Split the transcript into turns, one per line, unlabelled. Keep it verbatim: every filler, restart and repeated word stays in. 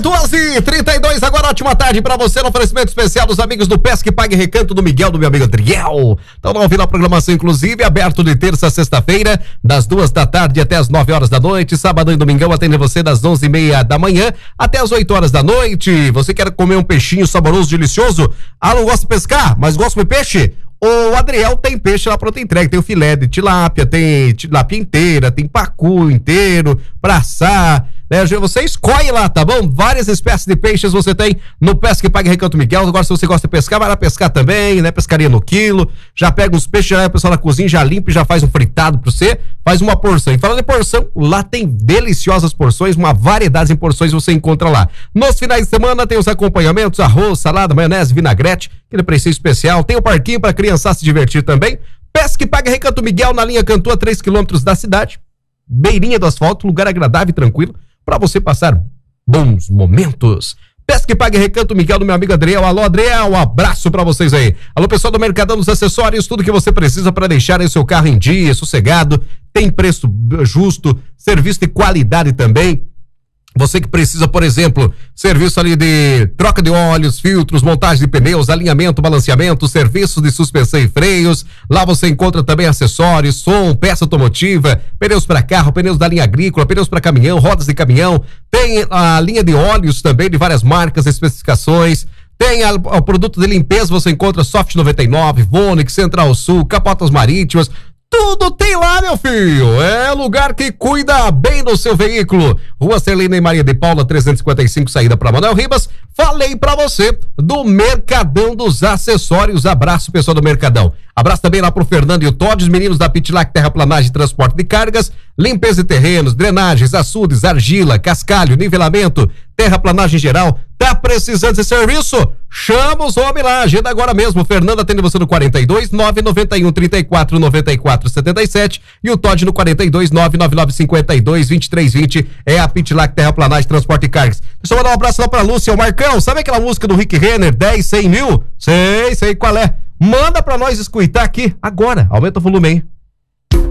duas e trinta e dois, agora ótima tarde pra você no oferecimento especial dos amigos do Pesque Pague Recanto do Miguel, do meu amigo Adriel. Então não ouvindo a programação, inclusive, aberto de terça a sexta-feira, das duas da tarde até as nove horas da noite, sábado e domingão atende você das onze e meia da manhã até as oito horas da noite. Você quer comer um peixinho saboroso, delicioso? Ah, não gosta de pescar, mas gosta de peixe? O Adriel tem peixe lá pronto entrega, tem o filé de tilápia, tem tilápia inteira, tem pacu inteiro pra assar, né? Você escolhe lá, tá bom? Várias espécies de peixes você tem no Pesque Pague Recanto Miguel. Agora, se você gosta de pescar, vai lá pescar também, né? Pescaria no quilo, já pega os peixes, já o pessoal na cozinha, já limpa e já faz um fritado pra você, faz uma porção. E falando em porção, lá tem deliciosas porções, uma variedade em porções você encontra lá. Nos finais de semana tem os acompanhamentos, arroz, salada, maionese, vinagrete, aquele preço especial, tem o parquinho pra criança se divertir também. Pesque Pague Recanto Miguel, na linha Cantu, a três quilômetros da cidade, beirinha do asfalto, lugar agradável e tranquilo para você passar bons momentos. Pesque Pague Recanto Miguel, do meu amigo Adriel. Alô, Adriel, um abraço para vocês aí. Alô, pessoal do Mercadão dos Acessórios, tudo que você precisa para deixar o seu carro em dia, sossegado, tem preço justo, serviço de qualidade também. Você que precisa, por exemplo, serviço ali de troca de óleos, filtros, montagem de pneus, alinhamento, balanceamento, serviços de suspensão e freios. Lá você encontra também acessórios, som, peça automotiva, pneus para carro, pneus da linha agrícola, pneus para caminhão, rodas de caminhão. Tem a linha de óleos também de várias marcas, especificações. Tem a, o produto de limpeza, você encontra Soft noventa e nove, Vonix, Central Sul, capotas marítimas. Tudo tem lá, meu filho. É lugar que cuida bem do seu veículo. Rua Celina e Maria de Paula, trezentos e cinquenta e cinco, saída para Manuel Ribas. Falei pra você do Mercadão dos Acessórios. Abraço, pessoal do Mercadão. Abraço também lá pro Fernando e o Todd, os meninos da Pitlac Terraplanagem e Transporte de Cargas, limpeza de terrenos, drenagens, açudes, argila, cascalho, nivelamento, terraplanagem geral. Tá precisando desse serviço? Chama os homens lá, agenda agora mesmo. O Fernando atende você no quarenta e dois, nove nove um, trinta e quatro, noventa e quatro, setenta e sete e o Todd no quarenta e dois, nove nove nove, cinquenta e dois, vinte e três vinte. É a Pitlac Terraplanagem, Transporte e Cargas. Deixa eu mandar um abraço lá pra Lúcia. O Marcão, sabe aquela música do Rick Renner, dez, cem mil? Sei, sei qual é. Manda pra nós escutar aqui agora. Aumenta o volume aí.